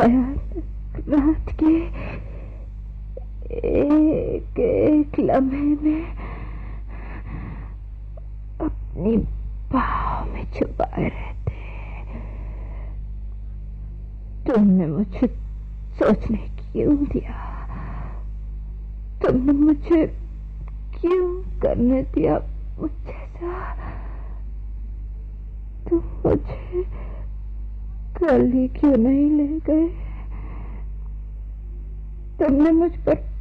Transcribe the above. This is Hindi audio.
भयानक रात के एक एक लम्हे में अपनी बाहों में छुपाए रहते। तुमने मुझे सोचने क्यों दिया? तुमने मुझे क्यों करने दिया मुझे सा? तुम मुझे कल ही क्यों नहीं ले गए? तुमने मुझ पर